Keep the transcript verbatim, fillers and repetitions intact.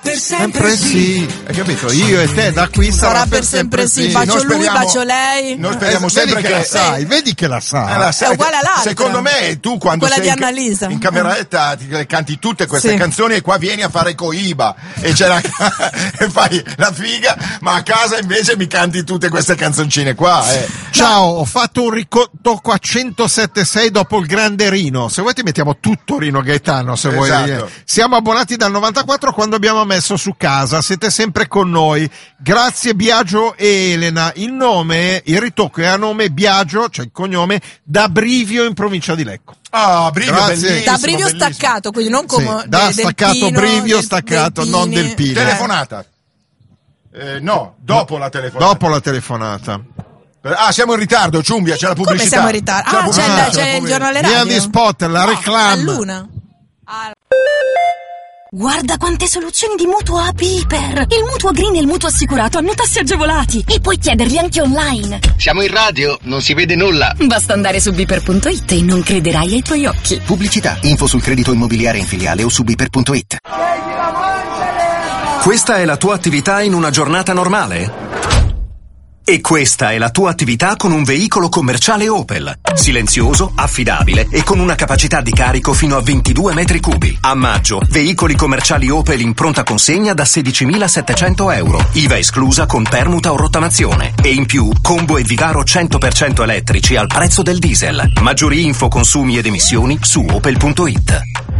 Per sempre, sempre sì. sì, hai capito? Io e te da qui sarà, sarà per, per sempre, sempre sì. Bacio lui, bacio lei. Noi speriamo eh, sempre che, che la sai, vedi che la sai. Eh, la sai. È uguale all'altra. Secondo me tu quando quella sei di Annalisa. in cameretta ti canti tutte queste sì. canzoni e qua vieni a fare coiba e c'è la e fai la figa, ma a casa invece mi canti tutte queste canzoncine qua. Eh. Ciao, ho fatto un ricotto a centosette sei dopo il grande Rino. Se vuoi ti mettiamo tutto Rino Gaetano, se esatto. vuoi. Siamo abbonati dal novantaquattro quando abbiamo messo su casa. Siete sempre con noi. Grazie Biagio e Elena. Il nome, il ritocco è a nome Biagio, cioè il cognome, da Brivio in provincia di Lecco. Ah, Brivio, bellissimo, da Brivio bellissimo. staccato, quindi non come sì, da de, staccato del Pino, Brivio del, staccato, del non del Pino. Telefonata. Eh, no, dopo la telefonata. Dopo la telefonata. Ah, siamo in ritardo, Ciumbia, c'è la pubblicità. Come siamo in ritardo? C'è ah, c'è, ah, il, c'è il giornale radio. Via di spot, la no, reclama. All'una. Ah. Guarda quante soluzioni di mutuo a Piper! Il mutuo green e il mutuo assicurato hanno tassi agevolati e puoi chiederli anche online. Siamo in radio, non si vede nulla. Basta andare su biper punto it e non crederai ai tuoi occhi. Pubblicità, info sul credito immobiliare in filiale o su biper punto it. Questa è la tua attività in una giornata normale? E questa è la tua attività con un veicolo commerciale Opel. Silenzioso, affidabile e con una capacità di carico fino a ventidue metri cubi. A maggio, veicoli commerciali Opel in pronta consegna da sedicimilasettecento euro. I V A esclusa con permuta o rottamazione. E in più, combo e Vivaro cento per cento elettrici al prezzo del diesel. Maggiori info, consumi ed emissioni su opel punto it.